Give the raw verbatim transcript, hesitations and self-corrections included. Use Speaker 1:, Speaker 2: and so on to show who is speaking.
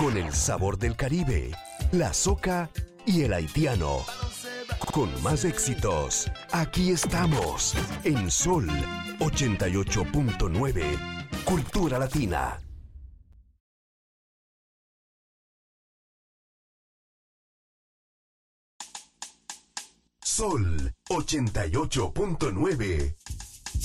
Speaker 1: con el sabor del Caribe, la soca y el haitiano. Con más éxitos, aquí estamos en Sol ochenta y ocho punto nueve, Cultura Latina. Sol ochenta y ocho punto nueve,